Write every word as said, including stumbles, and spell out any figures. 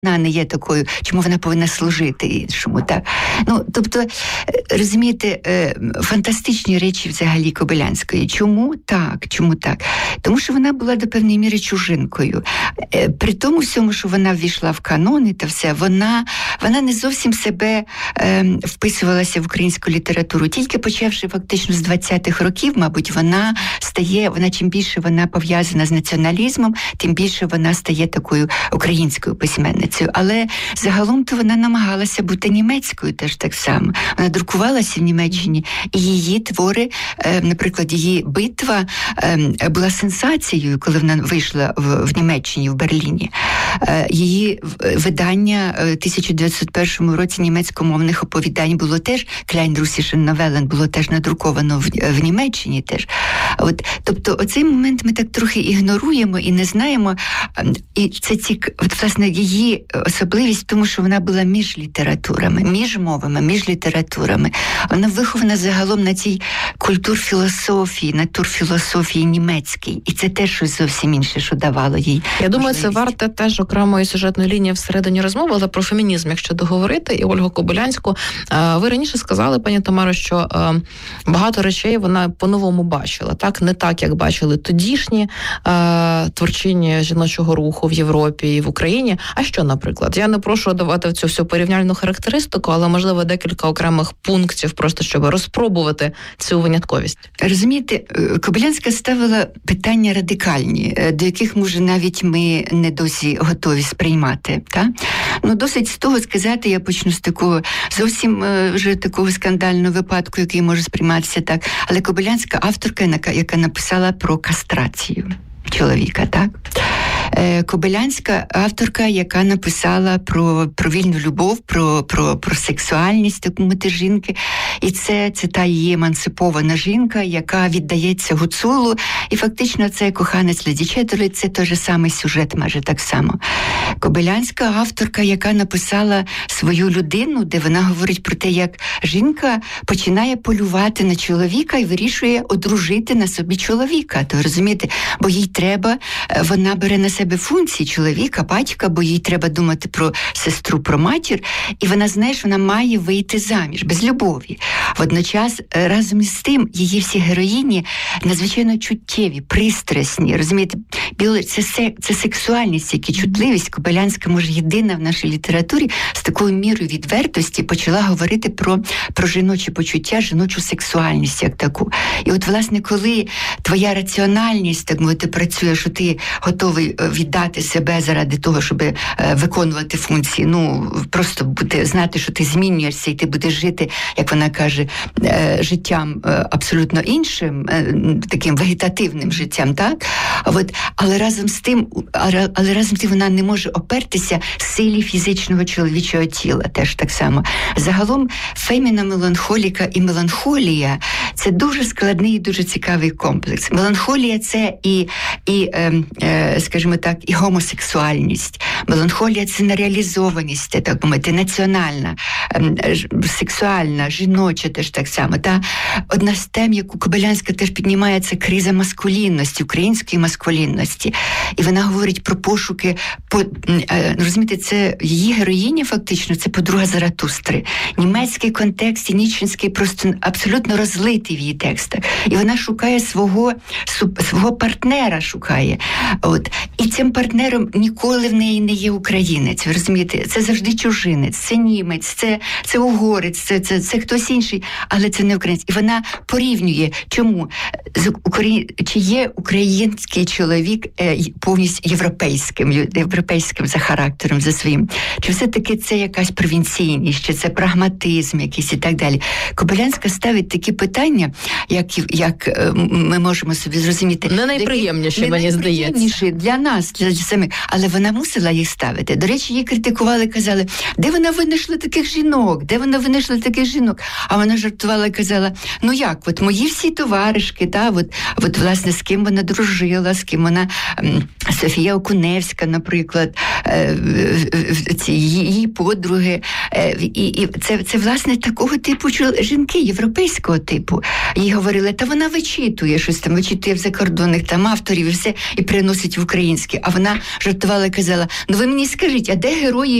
вона не є такою, чому вона повинна служити іншому, так? Ну, тобто, розумієте, фантастичні речі взагалі Кобилянської. Чому так? Чому так? Тому що вона була до певної міри чужинкою. При тому всьому, що вона ввійшла в канони та все, вона, вона не зовсім себе е, вписувалася в українську літературу. Тільки почавши фактично з двадцятих років, мабуть, вона стає, вона чим більше вона пов'язана з націоналізмом, тим більше вона стає такою українською письменницею. Але загалом-то вона намагалася бути німецькою теж так само. Вона друкувалася в Німеччині, і її твори, е, наприклад, її «Битва» е, була сенсацією, коли вона вийшла в, в Німеччині, в Берліні. Е, її видання в тисяча дев'ятсот першому році німецькомовних оповідань було теж, «Klein Russischen Novellen», було теж надруковано в, в Німеччині теж. От, тобто, оцей момент ми так трохи ігноруємо і не знаємо. І це цік... От, власне, її особливість в тому, що вона була між літературами, між мовами, між літературами. Вона вихована загалом на цій культурфілософії, натурфілософії німецькій. І це теж щось зовсім інше, що давало їй. Я думаю, це варте теж окремої сюжетної лінії всередині розмови, але про фемінізм, якщо договорити, і Ольгу Кобилянську. Ви раніше сказали, пані Тамаро, що багато речей вона по-новому бачила. Так, не так, як бачили тодішні творчині жіночого руху в Європі і в Україні. А що, наприклад? Я не прошу давати в цю всю порівняльну характеристику, але, можливо, декілька окремих пунктів, просто щоб розпробувати цю винятковість. Розумієте, Кобилянська ставила питання радикальні, до яких, може, навіть ми не досі готові сприймати. Так? Ну, досить з того сказати, я почну з такого зовсім вже такого скандального випадку, який може сприйматися так. Але Кобилянська авторка, яка написала про кастрацію чоловіка, так? Кобилянська авторка, яка написала про, про вільну любов, про, про, про сексуальність, так мовити, жінки. І це, це та її емансипована жінка, яка віддається гуцулу. І фактично це коханець Леді Четтерли, це той же самий сюжет, майже так само. Кобилянська авторка, яка написала свою людину, де вона говорить про те, як жінка починає полювати на чоловіка і вирішує одружити на собі чоловіка. То розумієте, бо їй треба, вона бере на себе функції чоловіка, батька, бо їй треба думати про сестру, про матір, і вона знає, що вона має вийти заміж, без любові. Водночас, разом із тим, її всі героїні надзвичайно чуттєві, пристрасні, розумієте, це, це сексуальність, як і чутливість. Кобилянська, може, єдина в нашій літературі з такою мірою відвертості почала говорити про, про жіночі почуття, жіночу сексуальність, як таку. І от, власне, коли твоя раціональність, так мовити, працює, що ти готовий віддати себе заради того, щоб е, виконувати функції, ну, просто бути, знати, що ти змінюєшся і ти будеш жити, як вона каже, е, життям е, абсолютно іншим, е, таким вегетативним життям, так? От, але разом з тим, але, але разом з тим вона не може опертися силі фізичного чоловічого тіла, теж так само. Загалом, феміна меланхоліка і меланхолія – це дуже складний і дуже цікавий комплекс. Меланхолія – це і, і е, е, скажімо так, і гомосексуальність. Меланхолія – це нереалізованість, так мовити, національна, сексуальна, жіноча теж так само. Та одна з тем, яку Кобилянська теж піднімає, це криза маскулінності, української маскулінності. І вона говорить про пошуки, по, розумієте, це її героїня фактично, це подруга Заратустри. Німецький контекст і ніцшенський просто абсолютно розлитий в її текстах. І вона шукає свого, свого партнера, шукає. От. І цим партнером ніколи в неї не є українець, ви розумієте? Це завжди чужинець, це німець, це, це угорець, це, це, це хтось інший, але це не українець. І вона порівнює, чому? З Украї... Чи є український чоловік е, повністю європейським, європейським за характером, за своїм? Чи все-таки це якась провінційність, чи це прагматизм якийсь і так далі? Кобилянська ставить такі питання, як, як ми можемо собі зрозуміти. Не найприємніші, мені здається. Для нас, для самих. Але вона мусила їх ставити. До речі, її критикували, казали, де вона винайшла таких жінок? Де вона винайшла таких жінок? А вона жартувала і казала, ну як, от мої всі товаришки, та, от, от, власне, з ким вона дружила, з ким вона, Софія Окуневська, наприклад, ці її подруги. І, і це, це, власне, такого типу жінки, європейського типу. Їй говорили, та вона вичитує щось там, вичитує в закордонних там авторів і все, і приносить в українську. українське. А вона жартувала і казала, ну ви мені скажіть, а де герої